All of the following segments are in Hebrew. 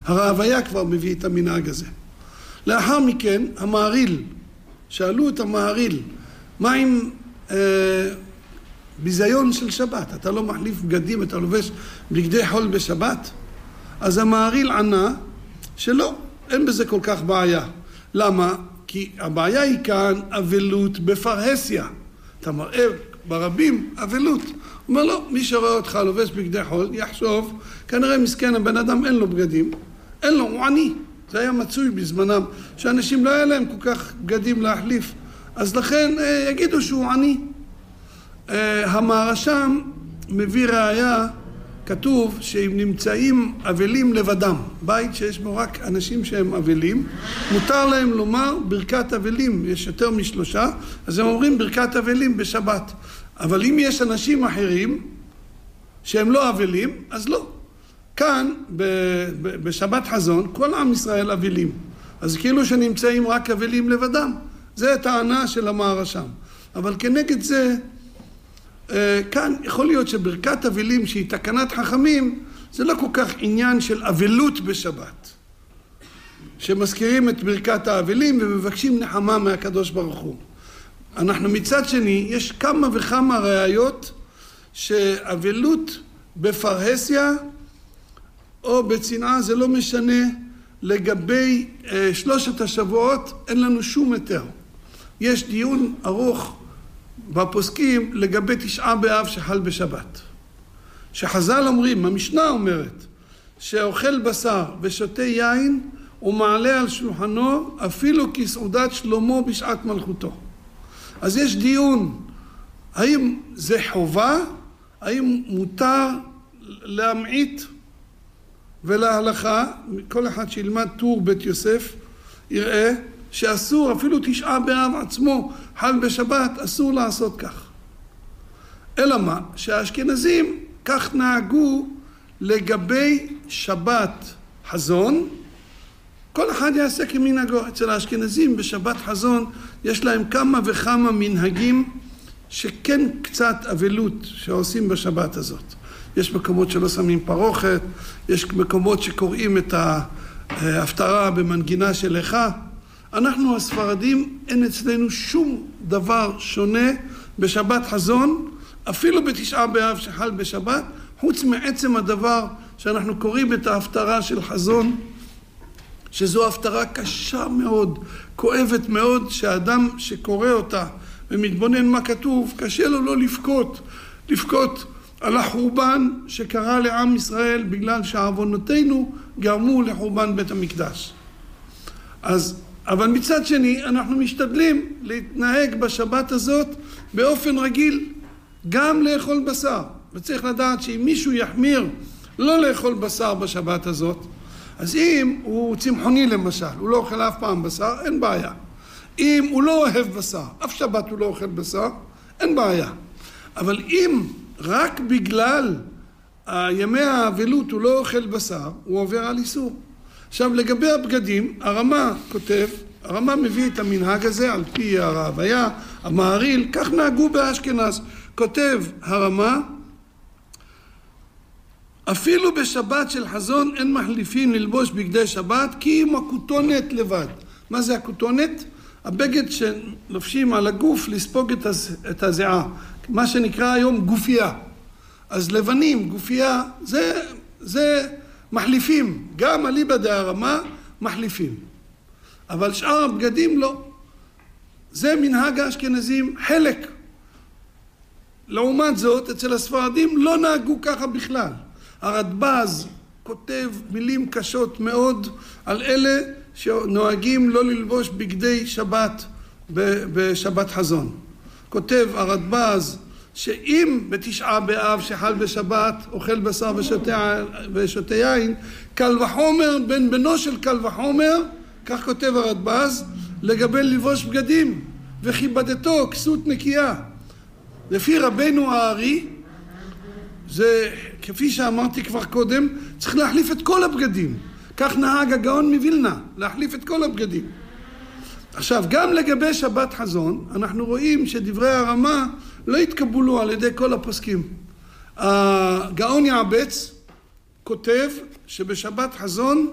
הרעביה כבר מביא את המנהג הזה. לאחר מכן, המהריל, שאלו את המהריל, מה עם ביזיון של שבת? אתה לא מחליף בגדים, אתה לובש בגדי חול בשבת? אז המהריל ענה שלא, אין בזה כל כך בעיה. למה? כי הבעיה היא כאן אבלות בפרהסיה. אתה מראה ברבים אבלות. הוא אומר לו, מי שרואה אותך לובש בגדי חול, יחשוב, כנראה מסכן הבן אדם אין לו בגדים, אין לו, הוא עני. זה היה מצוי בזמנם, שאנשים לא היה להם כל כך בגדים להחליף. אז לכן יגידו שהוא עני. המהרש"ם מביא ראיה, כתוב שאם נמצאים אבלים לבדם, בית שיש בו רק אנשים שהם אבלים, מותר להם לומר ברכת אבלים, יש יותר מ3, אז הם אומרים ברכת אבלים בשבת. אבל אם יש אנשים אחרים שהם לא אבלים, אז לא. כאן בשבת חזון כל עם ישראל אבלים, אז כאילו שנמצאים רק אבלים לבדם. זה טענה של המהרש"ם. אבל כנגד זה, כאן יכול להיות שברכת אבלים שהיא תקנת חכמים, זה לא כל כך עניין של אבלות בשבת, שמזכירים את ברכת האבלים ומבקשים נחמה מהקדוש ברוך הוא. אנחנו מצד שני, יש כמה וכמה ראיות שאבלות בפרהסיה או בצנעה, זה לא משנה. לגבי 3 השבועות אין לנו שום היתר. יש דיון ארוך בפוסקים לגבי 9 באב שחל בשבת. שחז"ל אומרים, המשנה אומרת, שאוכל בשר ושותה יין ומעלה על שולחנו אפילו כסעודת שלמה בשעת מלכותו. אז יש דיון, האם זה חובה, האם מותר להמעיט, ולהלכה, כל אחד שילמד טור בית יוסף יראה שאסור, אפילו 9 באב עצמו חל בשבת, אסור לעשות כך. אלא מה? שהאשכנזים כך נהגו לגבי שבת חזון, כל אחד יעשה כמנהגו. אצל האשכנזים בשבת חזון יש להם כמה וכמה מנהגים שכן קצת אבלות שעושים בשבת הזאת. יש מקומות שלא שמים פרוכת, יש מקומות שקוראים את ההפטרה במנגינה של איכה. אנחנו הספרדים, אין אצלנו שום דבר שונה בשבת חזון, אפילו ב9 באב שחל בשבת, חוץ מעצם הדבר שאנחנו קוראים את ההפטרה של חזון, שזו הפטרה קשה מאוד, כואבת מאוד, שהאדם שקורא אותה ומתבונן מה כתוב, קשה לו לא לבכות על החורבן שקרה לעם ישראל בגלל שעוונותינו גרמו לחורבן בית המקדש. אבל מצד שני אנחנו משתדלים להתנהג בשבת הזאת באופן רגיל, גם לאכול בשר. וצריך לדעת שאם מישהו יחמיר לא לאכול בשר בשבת הזאת, אז אם הוא צמחוני למשל, הוא לא אוכל אף פעם בשר, אין בעיה. אם הוא לא אוהב בשר, אף שבת הוא לא אוכל בשר, אין בעיה. אבל אם רק בגלל ימי האבלות הוא לא אוכל בשר, הוא עובר על איסור. עכשיו לגבי הבגדים, הרמ"א כותב, הרמ"א מביא את המנהג הזה על פי הרעביה, המהריל, כך נהגו באשכנז. כותב הרמ"א, אפילו בשבת של חזון אין מחליפים ללבוש בגדי שבת כי אם הכותונת לבד. מה זה הכותונת? הבגד שלובשים על הגוף לספוג את הזיעה, מה שנקרא היום גופייה. אז לבנים, גופייה, זה מחליפים, גם אליבא דהרמ"א מחליפים. אבל שאר הבגדים לא. זה מנהג האשכנזים חלק. לעומת זאת, אצל הספרדים לא נהגו ככה בכלל. הרדב"ז כותב מילים קשות מאוד על אלה שנוהגים לא ללבוש בגדי שבת בשבת חזון. כותב הרדב"ז שאם ב9 באב שחל בשבת אוכל בשר ושותה יין, קל וחומר בן בנו של קל וחומר, כך כותב הרדב"ז, לגבי לבוש בגדים וכיבדתו כסות נקייה. לפי רבנו הארי, זה כפי שאמרתי כבר קודם, צריך להחליף את כל הבגדים. כך נהג הגאון מווילנה, להחליף את כל הבגדים. עכשיו, גם לגבי שבת חזון, אנחנו רואים שדברי הרמ"א לא התקבלו על ידי כל הפוסקים. הגאון יעבץ כותב שבשבת חזון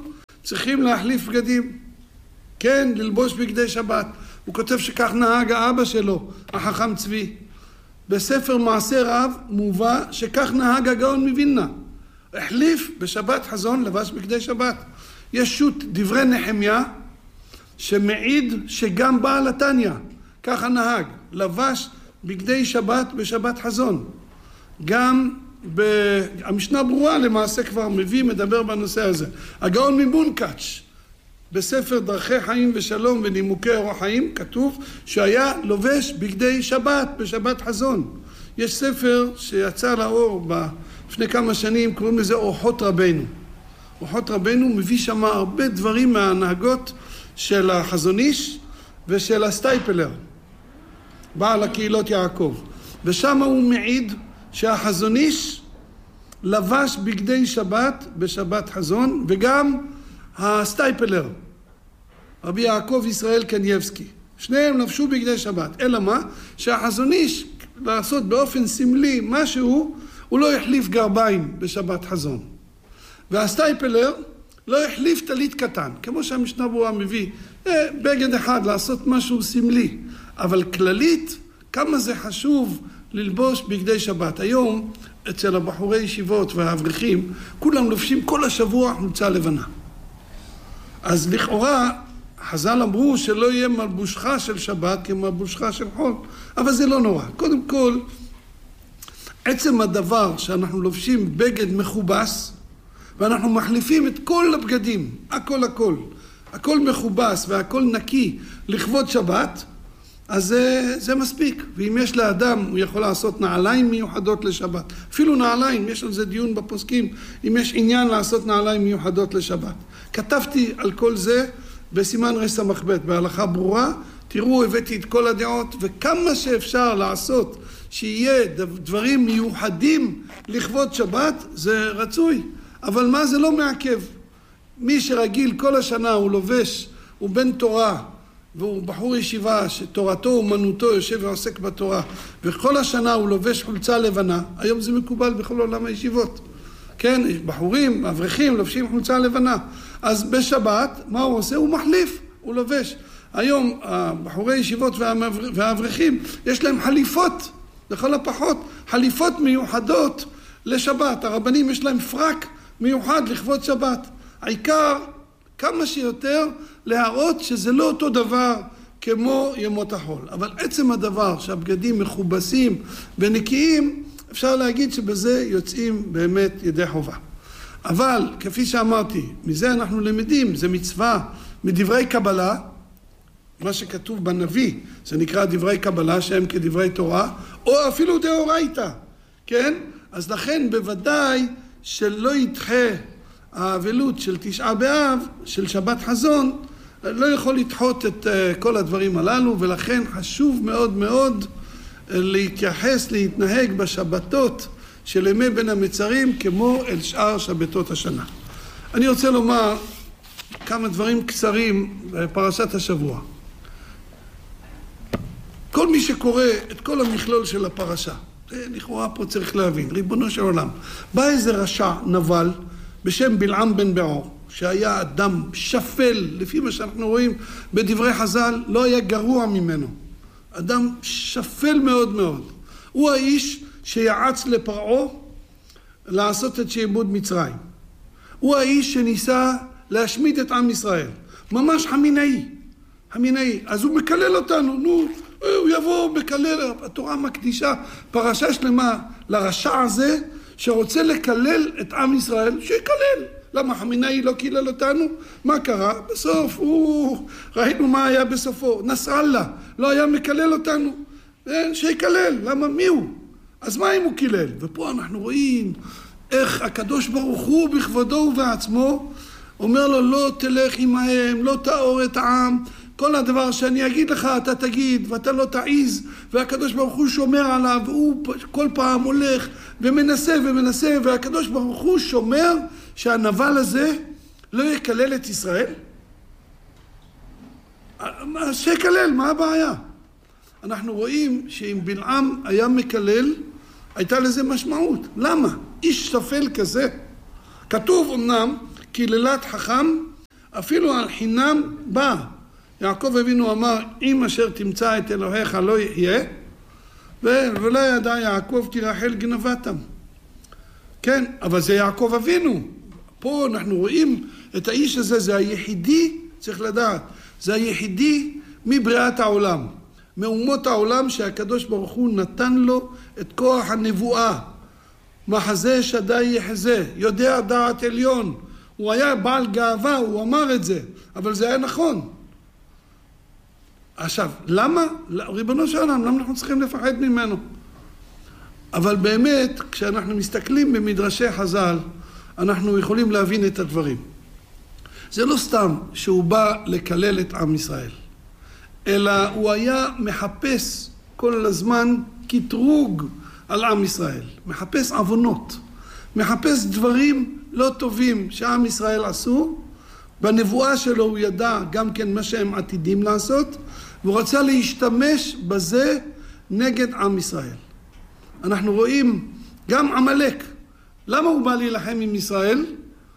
צריכים להחליף בגדים. כן, ללבוש בגדי שבת. הוא כותב שכך נהג האבא שלו, החכם צבי. בספר מעשה רב מובא שכך נהג הגאון מווילנה. החליף בשבת חזון, לבש בגדי שבת. יש שו"ת דברי נחמיה שמעיד שגם בעל התניא ככה נהג, לבש בגדי שבת בשבת חזון. גם המשנה ברורה למעשה כבר מדבר בנושא הזה. הגאון מבונקאץ' בספר דרכי חיים ושלום ונימוקי אורח חיים כתוב שהיה לובש בגדי שבת בשבת חזון. יש ספר שיצא לאור לפני כמה שנים, קוראים לזה אורחות רבנו. אורחות רבנו מביא שם הרבה דברים מההנהגות של החזון איש ושל הסטייפלר, בעל הקהילות יעקב. ושם הוא מעיד שהחזון איש לבש בגדי שבת בשבת חזון, וגם הסטייפלר, רבי יעקב ישראל קנייבסקי. שניהם לבשו בגדי שבת. אלא מה? שהחזון איש לעשות באופן סמלי משהו, הוא לא החליף גרביים בשבת חזון. והסטייפלר לא החליף טלית קטן, כמו שהמשנה ברורה מביא, בגד אחד לעשות משהו סמלי. אבל כללית, כמה זה חשוב ללבוש בגדי שבת. היום אצל הבחורי ישיבות והאברכים, כולם לובשים כל השבוע חולצה לבנה. אז לכאורה, חז"ל אמרו שלא יהיה מלבושך של שבת כמלבושך של חול, אבל זה לא נורא. קודם כל, עצם הדבר שאנחנו לובשים בגד מכובס, ואנחנו מחליפים את כל הבגדים, הכל מכובס והכל נקי לכבוד שבת, אז זה מספיק. ואם יש לאדם, הוא יכול לעשות נעליים מיוחדות לשבת. אפילו נעליים, יש על זה דיון בפוסקים, אם יש עניין לעשות נעליים מיוחדות לשבת. כתבתי על כל זה בסימן רס"ב, בהלכה ברורה. תראו, הבאתי את כל הדעות, וכמה שאפשר לעשות שיהיה דברים מיוחדים לכבוד שבת, זה רצוי. אבל מה זה לא מעכב? מי שרגיל כל השנה הוא לובש, הוא בן תורה, והוא בחור ישיבה שתורתו אומנותו יושב ועוסק בתורה, וכל השנה הוא לובש חולצה לבנה. היום זה מקובל בכל עולם הישיבות. כן, בחורים, אברכים, לובשים חולצה לבנה. אז בשבת, מה הוא עושה? הוא מחליף, הוא לובש. היום הבחורי ישיבות והאברכים, יש להם חליפות, לכל הפחות, חליפות מיוחדות לשבת. הרבנים יש להם פרק מיוחד לכבוד שבת. העיקר, כמה שיותר להראות שזה לא אותו דבר כמו ימות החול. אבל עצם הדבר שהבגדים מכובסים ונקיים, אפשר להגיד שבזה יוצאים באמת ידי חובה. אבל כפי שאמרתי, מזה אנחנו למדים, זה מצווה מדברי קבלה, מה שכתוב בנביא, זה נקרא דברי קבלה שהם כדברי תורה, או אפילו דאורייתא, כן? אז לכן בוודאי שלא ידחה האבלות של תשעה באב, של שבת חזון, לא יכול לדחות את כל הדברים הללו, ולכן חשוב מאוד מאוד להתייחס, להתנהג בשבתות של ימי בין המצרים כמו אל שאר שבתות השנה. אני רוצה לומר כמה דברים קצרים בפרשת השבוע. כל מי שקורא את כל המכלול של הפרשה, לכאורה פה צריך להבין, ריבונו של עולם, בא איזה רשע נבל בשם בלעם בן בעור, שהיה אדם שפל, לפי מה שאנחנו רואים בדברי חז"ל, לא היה גרוע ממנו. אדם שפל מאוד מאוד. הוא האיש שיעץ לפרעה לעשות את שעבוד מצרים. הוא האיש שניסה להשמיד את עם ישראל. ממש חמינאי. אז הוא מקלל אותנו, הוא יבוא מקלל, התורה מקדישה פרשה שלמה לרשע הזה שרוצה לקלל את עם ישראל, שיקלל. למה חמינאי לא קילל אותנו? מה קרה? בסוף, ראינו מה היה בסופו. נסראללה לא היה מקלל אותנו, שיקלל. למה? מי הוא? אז מה אם הוא קילל? ופה אנחנו רואים איך הקדוש ברוך הוא בכבודו ובעצמו אומר לו, לא תלך עמהם, לא תאור את העם, כל הדבר שאני אגיד לך אתה תגיד ואתה לא תעיז, והקדוש ברוך הוא שומר עליו, והוא כל פעם הולך ומנסה, והקדוש ברוך הוא שומר שהנבל הזה לא יקלל את ישראל. שיקלל, מה הבעיה? אנחנו רואים שאם בלעם היה מקלל, הייתה לזה משמעות. למה? איש שפל כזה. כתוב אמנם, קללת חכם אפילו על חינם בא. יעקב אבינו אמר, אם אשר תמצא את אלוהיך לא יהיה, ולא ידע יעקב כי רחל גנבתם. כן, אבל זה יעקב אבינו. פה אנחנו רואים את האיש הזה, זה היחידי, צריך לדעת, זה היחידי מבריאת העולם, מאומות העולם שהקדוש ברוך הוא נתן לו את כוח הנבואה. מחזה שדי יחזה, יודע דעת עליון. הוא היה בעל גאווה, הוא אמר את זה, אבל זה היה נכון. עכשיו, למה? ריבונו של עולם, למה אנחנו צריכים לפחד ממנו? אבל באמת, כשאנחנו מסתכלים במדרשי חז"ל, אנחנו יכולים להבין את הדברים. זה לא סתם שהוא בא לקלל את עם ישראל, אלא הוא היה מחפש כל הזמן קטרוג על עם ישראל, מחפש עוונות, מחפש דברים לא טובים שעם ישראל עשו. בנבואה שלו הוא ידע גם כן מה שהם עתידים לעשות, והוא רצה להשתמש בזה נגד עם ישראל. אנחנו רואים גם עמלק, למה הוא בא להילחם עם ישראל?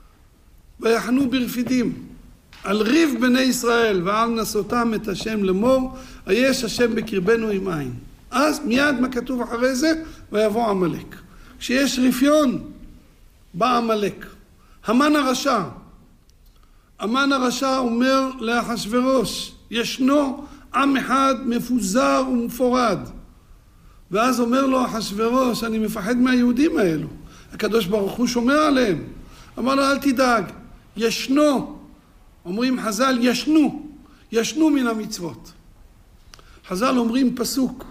ויחנו ברפידים, על ריב בני ישראל ועל נסותם את השם לאמור, היש השם בקרבנו עם עין. אז מיד מה כתוב אחרי זה? ויבוא עמלק. כשיש רפיון בא עמלק. המן הרשע, המן הרשע אומר לאחשוורוש, ישנו עם אחד מפוזר ומפורד. ואז אומר לו אחשוורוש, אני מפחד מהיהודים האלו, הקדוש ברוך הוא שומר עליהם. אמר לו, אל תדאג, ישנו, אומרים חז"ל, ישנו מן המצוות. חז"ל אומרים פסוק,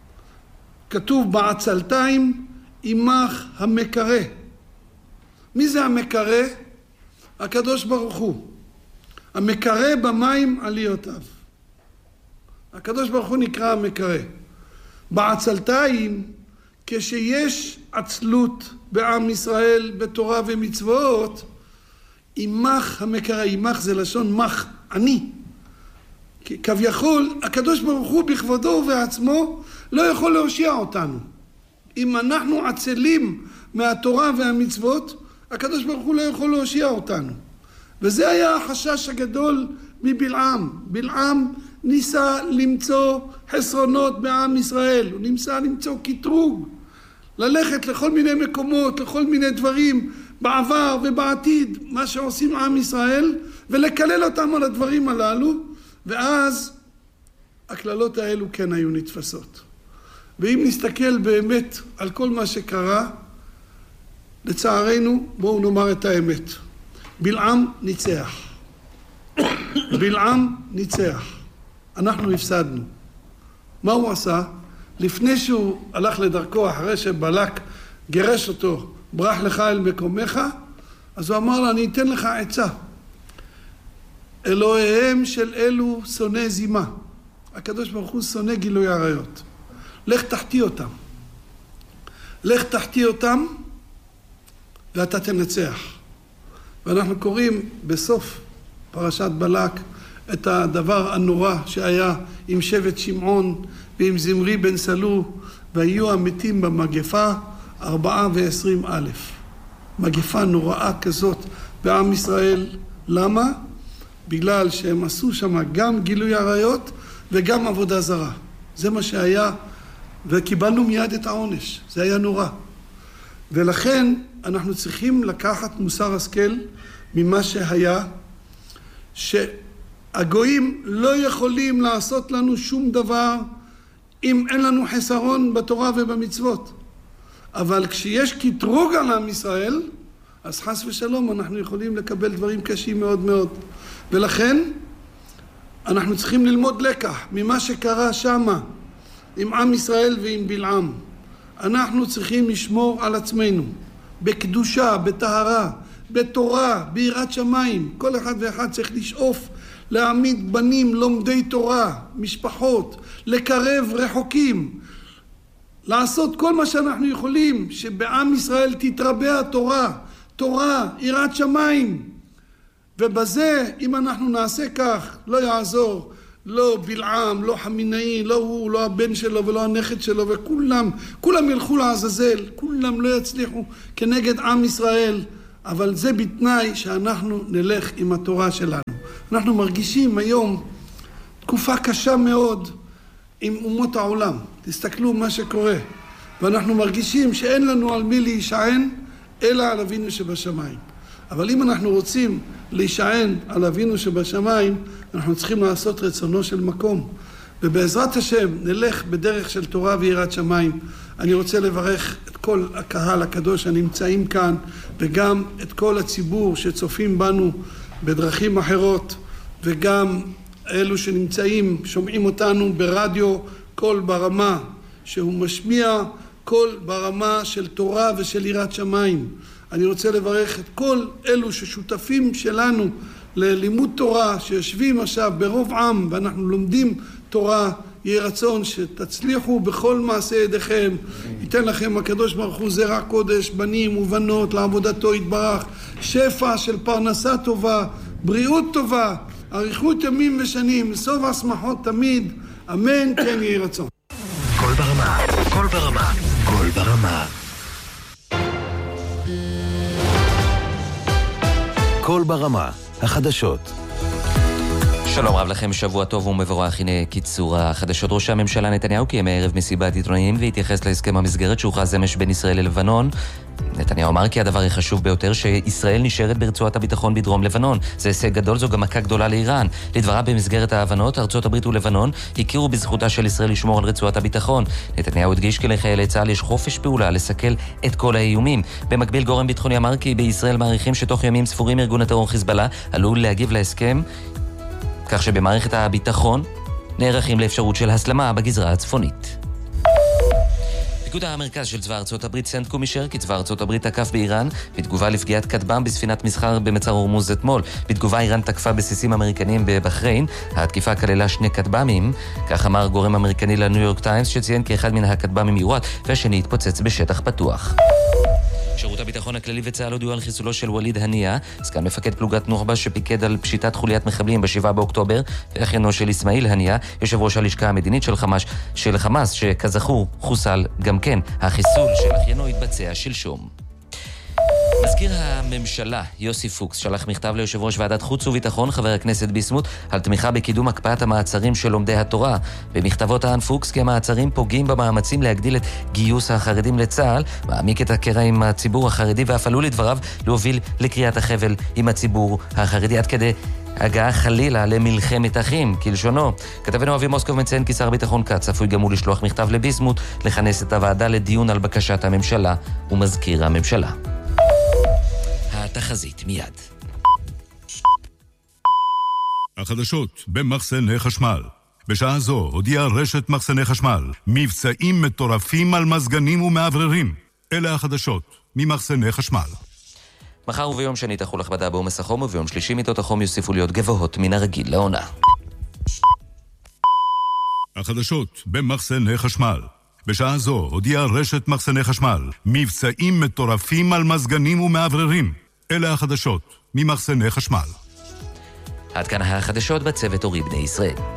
כתוב בעצלתיים עמך המקרא. מי זה המקרא? הקדוש ברוך הוא. המקרא במים עליותיו. הקדוש ברוך הוא נקרא המקרא. בעצלתיים, כשיש עצלות בעם ישראל בתורה ומצוות, עמך המקרא, עמך זה לשון מח, אני. כביכול, הקדוש ברוך הוא בכבודו ובעצמו לא יכול להושיע אותנו. אם אנחנו עצלים מהתורה והמצוות, הקדוש ברוך הוא לא יכול להושיע אותנו. וזה היה החשש הגדול מבלעם. בלעם ניסה למצוא חסרונות בעם ישראל, הוא ניסה למצוא קטרוג, ללכת לכל מיני מקומות, לכל מיני דברים בעבר ובעתיד, מה שעושים עם ישראל, ולקלל אותם על הדברים הללו, ואז הכללות האלו כן היו נתפסות. ואם נסתכל באמת על כל מה שקרה, לצערנו, בואו נאמר את האמת, בלעם ניצח. בלעם ניצח. אנחנו הפסדנו. מה הוא עשה? לפני שהוא הלך לדרכו, אחרי שבלק גירש אותו, ברח לך אל מקומך, אז הוא אמר לו, אני אתן לך עצה. אלוהיהם של אלו שונא זימה. הקדוש ברוך הוא שונא גילוי עריות. לך תחטיא אותם. לך תחטיא אותם ואתה תנצח. ואנחנו קוראים בסוף פרשת בלק את הדבר הנורא שהיה עם שבט שמעון ועם זמרי בן סלו, והיו המתים במגפה 24,000. מגפה נוראה כזאת בעם ישראל. למה? בגלל שהם עשו שם גם גילוי עריות וגם עבודה זרה. זה מה שהיה, וקיבלנו מיד את העונש. זה היה נורא. ולכן אנחנו צריכים לקחת מוסר השכל ממה שהיה, שהגויים לא יכולים לעשות לנו שום דבר אם אין לנו חסרון בתורה ובמצוות. אבל כשיש קטרוג על עם ישראל, אז חס ושלום אנחנו יכולים לקבל דברים קשים מאוד מאוד. ולכן אנחנו צריכים ללמוד לקח ממה שקרה שמה עם עם ישראל ועם בלעם. אנחנו צריכים לשמור על עצמנו בקדושה, בטהרה, בתורה, ביראת שמיים. כל אחד ואחד צריך לשאוף להעמיד בנים לומדי תורה, משפחות, לקרב רחוקים, לעשות כל מה שאנחנו יכולים שבעם ישראל תתרבה התורה, תורה, יראת שמיים. ובזה אם אנחנו נעשה כך, לא יעזור לא בלעם, לא חמינאי, לא הוא, לא הבן שלו ולא הנכד שלו, כולם ילכו לעזאזל, כולם לא יצליחו כנגד עם ישראל, אבל זה בתנאי שאנחנו נלך עם התורה שלנו. אנחנו מרגישים היום תקופה קשה מאוד עם אומות העולם. תסתכלו מה שקורה. ואנחנו מרגישים שאין לנו על מי להישען, אלא על אבינו שבשמיים. אבל אם אנחנו רוצים להישען על אבינו שבשמיים, אנחנו צריכים לעשות רצונו של מקום. ובעזרת השם נלך בדרך של תורה ויראת שמיים. אני רוצה לברך את כל הקהל הקדוש הנמצאים כאן, וגם את כל הציבור שצופים בנו בדרכים אחרות, וגם אלו שנמצאים, שומעים אותנו ברדיו קול ברמה, שהוא משמיע קול ברמה של תורה ושל יראת שמיים. אני רוצה לברך את כל אלו ששותפים שלנו ללימוד תורה, שיושבים עכשיו ברוב עם ואנחנו לומדים תורה. יהיה רצון שתצליחו בכל מעשה ידיכם. ייתן לכם הקדוש ברוך הוא זרע קודש, בנים ובנות לעבודתו יתברך, שפע של פרנסה טובה, בריאות טובה, אריכות ימים ושנים, סוף השמחות תמיד. אמן, כן יהיה רצון. קול ברמה, קול ברמה, קול ברמה. קול ברמה, החדשות. שלום רב לכם, שבוע טוב ומבורך. הנה קיצור החדשות. ראש הממשלה נתניהו קיים הערב מסיבת עיתונאים והתייחס להסכם המסגרת שהוכרז אמש בין ישראל ללבנון. נתניהו אמר כי הדבר החשוב ביותר שישראל נשארת ברצועת הביטחון בדרום לבנון. זה הישג גדול, זו גם מכה גדולה לאיראן. לדבריו, במסגרת ההבנות, ארצות הברית ולבנון הכירו בזכותה של ישראל לשמור על רצועת הביטחון. נתניהו הדגיש כי לחיילי צה"ל יש חופש פעולה לסכל את כל האיומים. במקביל, גורם ביטחוני אמר כי בישראל מעריכים שתוך ימים ספורים ארגון הטרור חיזבאללה עלול להגיב להסכם, כך שבמערכת הביטחון נערכים לאפשרות של הסלמה בגזרה הצפונית. פיקוד המרכז של צבא ארצות הברית סנטקום אישר כי צבא ארצות הברית תקף באיראן בתגובה לפגיעת כטב"ם בספינת מסחר במצר הורמוז אתמול. בתגובה איראן תקפה בסיסים אמריקניים בבחריין. התקיפה כללה 2 כטב"מים, כך אמר גורם אמריקני לניו יורק טיימס, שציין כי אחד מן הכטב"מים יורט והשני התפוצץ בשטח פתוח. שירות הביטחון הכללי וצה"ל הודיעו על חיסולו של וליד הנייה, סגן מפקד פלוגת נוח'בה שפיקד על פשיטת חוליית מחבלים ב-7 באוקטובר, ואחיינו של אסמאעיל הנייה, יושב ראש הלשכה המדינית של חמאס, שכזכור חוסל גם כן. החיסול של אחיינו התבצע שלשום. מזכיר הממשלה יוסי פוקס שלח מכתב ליושב ראש ועדת חוץ וביטחון חבר הכנסת ביסמוט על תמיכה בקידום הקפאת המעצרים של לומדי התורה. במכתבו טען פוקס כי המעצרים פוגעים במאמצים להגדיל את גיוס החרדים לצה"ל, מעמיק את הקרע עם הציבור החרדי ואף עלול לדבריו להוביל לקריאת החבל עם הציבור החרדי עד כדי הגעה חלילה למלחמת אחים, כלשונו. כתבנו אבי מוסקוב מציין כי שר ביטחון כץ צפוי גם הוא לשלוח מכתב לביסמוט לכנס את הוועדה לדיון על בקשת הממשלה ומזכיר הממשלה. התחזית מיד. החדשות במחסני חשמל. בשעה זו הודיעה רשת מחסני חשמל מבצעים מטורפים על מזגנים ומעבררים. אלה החדשות ממחסני חשמל. מחר וביום שני תחול הכבדה בעומס החום, וביום שלישי מיטות החום יוסיפו להיות גבוהות מן הרגיל לעונה. החדשות במחסני חשמל. בשעה זו הודיעה רשת מחסני חשמל מבצעים מטורפים על מזגנים ומעבררים. אלה החדשות ממחסני חשמל. עד כאן החדשות בצוות אורי בני ישראל.